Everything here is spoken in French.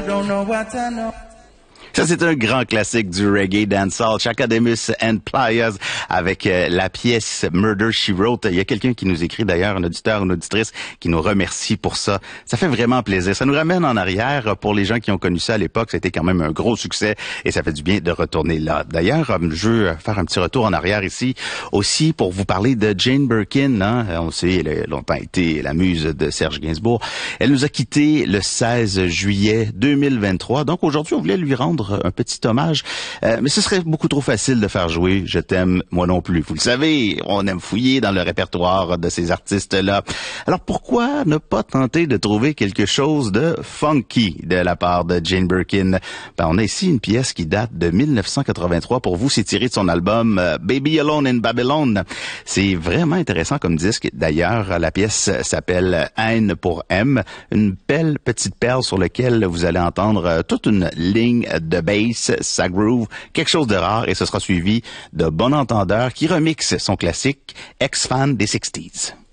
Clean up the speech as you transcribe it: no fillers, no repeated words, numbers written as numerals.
don't know what I know. Ça, c'est un grand classique du reggae dancehall, Chakademus and Playas, avec la pièce Murder, She Wrote. Il y a quelqu'un qui nous écrit d'ailleurs, un auditeur, une auditrice, qui nous remercie pour ça. Ça fait vraiment plaisir. Ça nous ramène en arrière. Pour les gens qui ont connu ça à l'époque, c'était quand même un gros succès et ça fait du bien de retourner là. D'ailleurs, je veux faire un petit retour en arrière ici, aussi pour vous parler de Jane Birkin. Hein? On sait, elle a longtemps été la muse de Serge Gainsbourg. Elle nous a quittés le 16 juillet 2023. Donc aujourd'hui, on voulait lui rendre un petit hommage, mais ce serait beaucoup trop facile de faire jouer Je t'aime, moi non plus. Vous le savez, on aime fouiller dans le répertoire de ces artistes-là. Alors pourquoi ne pas tenter de trouver quelque chose de funky de la part de Jane Birkin? On a ici une pièce qui date de 1983 pour vous, c'est tiré de son album Baby Alone in Babylon. C'est vraiment intéressant comme disque. D'ailleurs, la pièce s'appelle N pour M, une belle petite perle sur laquelle vous allez entendre toute une ligne de bass, sa groove, quelque chose de rare, et ce sera suivi de Bon Entendeur qui remixe son classique Ex-Fan des 60s.